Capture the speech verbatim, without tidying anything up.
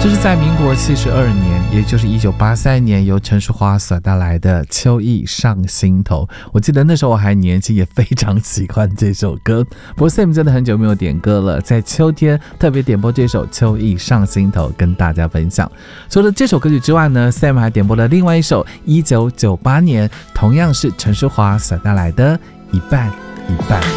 这是在民国七十二年，也就是一九八三年，由陈淑桦所带来的《秋意上心头》。我记得那时候我还年轻，也非常喜欢这首歌。不过 Sam 真的很久没有点歌了，在秋天特别点播这首《秋意上心头》跟大家分享。除了这首歌曲之外呢 ，Sam 还点播了另外一首一九九八年同样是陈淑桦所带来的《一半一半》。